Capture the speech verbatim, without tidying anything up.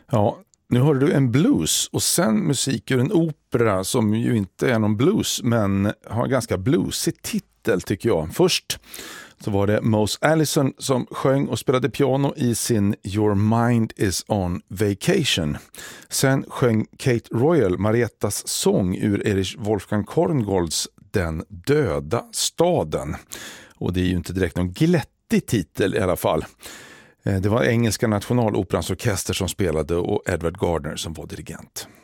Ja, nu hörde du en blues och sen musik ur en opera som ju inte är någon blues men har en ganska bluesig titel tycker jag. Först så var det Mose Allison som sjöng och spelade piano i sin Your Mind is on Vacation. Sen sjöng Kate Royal Mariettas sång ur Erich Wolfgang Korngolds Den döda staden. Och det är ju inte direkt någon glättig titel i alla fall. Det var engelska nationaloperans orkester som spelade och Edward Gardner som var dirigent.